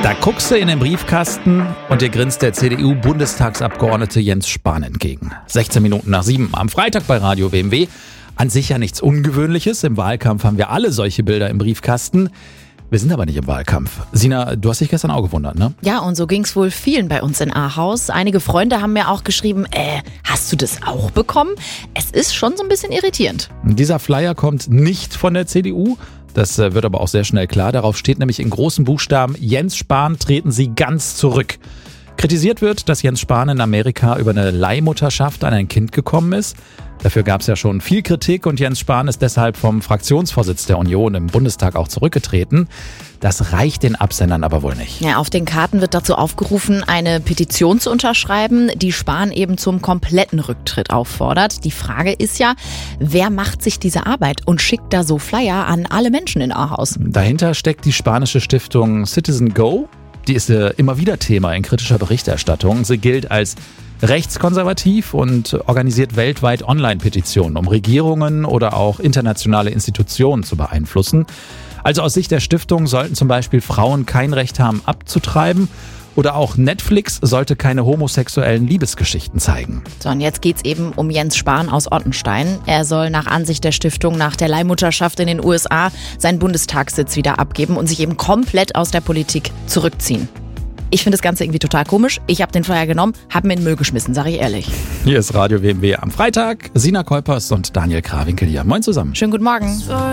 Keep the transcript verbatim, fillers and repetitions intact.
Da guckst du in den Briefkasten und dir grinst der C D U-Bundestagsabgeordnete Jens Spahn entgegen. sechzehn Minuten nach sieben am Freitag bei Radio W M W. An sich ja nichts Ungewöhnliches. Im Wahlkampf haben wir alle solche Bilder im Briefkasten. Wir sind aber nicht im Wahlkampf. Sina, du hast dich gestern auch gewundert, ne? Ja, und so ging's wohl vielen bei uns in Ahaus. Einige Freunde haben mir auch geschrieben, äh, hast du das auch bekommen? Es ist schon so ein bisschen irritierend. Dieser Flyer kommt nicht von der C D U. Das wird aber auch sehr schnell klar. Darauf steht nämlich in großen Buchstaben: Jens Spahn, treten Sie ganz zurück. Kritisiert wird, dass Jens Spahn in Amerika über eine Leihmutterschaft an ein Kind gekommen ist. Dafür gab es ja schon viel Kritik und Jens Spahn ist deshalb vom Fraktionsvorsitz der Union im Bundestag auch zurückgetreten. Das reicht den Absendern aber wohl nicht. Ja, auf den Karten wird dazu aufgerufen, eine Petition zu unterschreiben, die Spahn eben zum kompletten Rücktritt auffordert. Die Frage ist ja, wer macht sich diese Arbeit und schickt da so Flyer an alle Menschen in Ahaus? Dahinter steckt die spanische Stiftung Citizen Go. Die ist äh, immer wieder Thema in kritischer Berichterstattung. Sie gilt als rechtskonservativ und organisiert weltweit Online-Petitionen, um Regierungen oder auch internationale Institutionen zu beeinflussen. Also aus Sicht der Stiftung sollten zum Beispiel Frauen kein Recht haben, abzutreiben. Oder auch Netflix sollte keine homosexuellen Liebesgeschichten zeigen. So, und jetzt geht's eben um Jens Spahn aus Ottenstein. Er soll nach Ansicht der Stiftung nach der Leihmutterschaft in den U S A seinen Bundestagssitz wieder abgeben und sich eben komplett aus der Politik zurückziehen. Ich finde das Ganze irgendwie total komisch. Ich habe den Flyer genommen, habe mir in den Müll geschmissen, sage ich ehrlich. Hier ist Radio W M W am Freitag. Sina Kolpers und Daniel Krawinkel hier. Moin zusammen. Schönen guten Morgen.